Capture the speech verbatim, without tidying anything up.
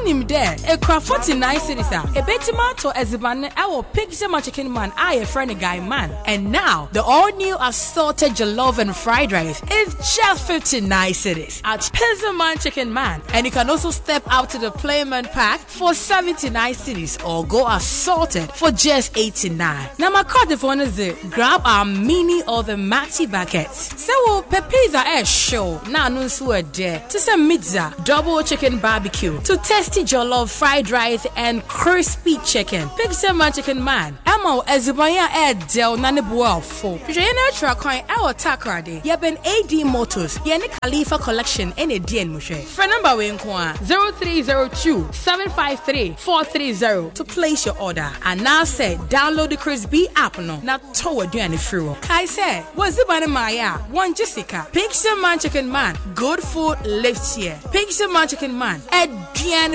him there. A cra forty-nine cities. A betimato as a man, our Pixie Chicken Man, I a friend guy man. And now the all new assorted jollof and fried rice is just fifty-nine cities at Pizzaman Chicken Man. And you can also step out to the Playman Pack for seventy-nine cities or go assorted for just eighty-nine. Now my card the phone is it. Grab our mini or the maxi buckets. So pepizza air show now no sweat there to some pizza, double chicken barbecue, to tasty jollof fried rice and crispy chicken. Pizzaman Chicken Man. Amo ezubanya air del nanibua fo. Jena tracoin our takrade. Yeben A D Motors. Yeni Khalifa collection any D N Mushe. For number we inquire zero three zero two seven five three four three zero to place your order. And now say download the Chris B app no. Now toward you any free. Kai say what's the banner Maya? One Jessica. Pixie Man Chicken Man. Good food lives here. Pixie Man Chicken Man. Ed